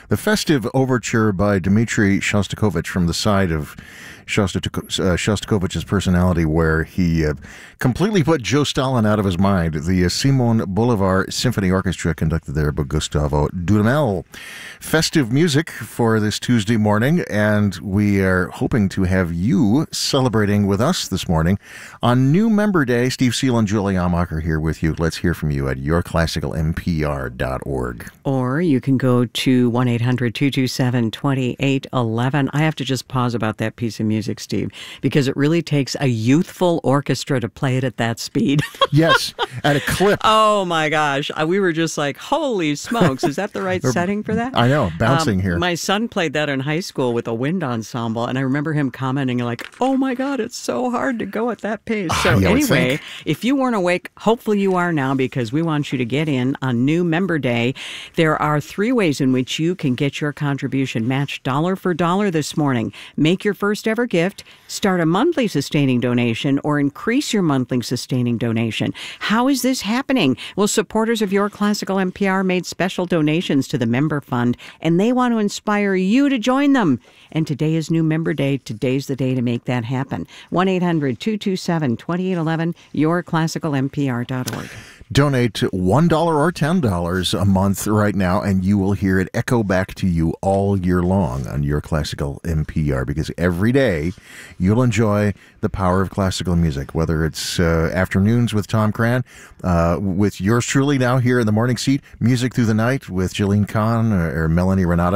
The festive overture by Dmitri Shostakovich from the side of Shostakovich's personality, where he completely put Joe Stalin out of his mind. The Simon Bolivar Symphony Orchestra, conducted there by Gustavo Dudamel. Festive music for this Tuesday morning, and we are hoping to have you celebrating with us this morning on New Member Day. Steve Seal and Julie Amacher here with you. Let's hear from you at yourclassicalmpr.org. Or you can go to 1-800-227-2811. I have to just pause about that piece of music, Steve, because it really takes a youthful orchestra to play it at that speed. Yes, at a clip. Oh my gosh. We were just like, holy smokes, is that the right setting for that? I know, bouncing here. My son played that in high school with a wind ensemble, and I remember him commenting like, oh my God, it's so hard to go at that pace. So anyway, if you weren't awake, hopefully you are now, because we want you to get in on New Member Day. There are 3 ways in which you can get your contribution matched dollar for dollar this morning. Make your first ever gift, start a monthly sustaining donation, or increase your monthly sustaining donation. How is this happening? Well, supporters of Your Classical NPR made special donations to the Member Fund, and they want to inspire you to join them. And today is New Member Day. Today's the day to make that happen. 1-800-227-2811, yourclassicalmpr.org. Donate $1 or $10 a month right now, and you will hear it echo back to you all year long on Your Classical NPR, because every day you'll enjoy the power of classical music, whether it's afternoons with Tom Cran, with yours truly now here in the morning seat, music through the night with Jillian Kahn or Melanie Renata.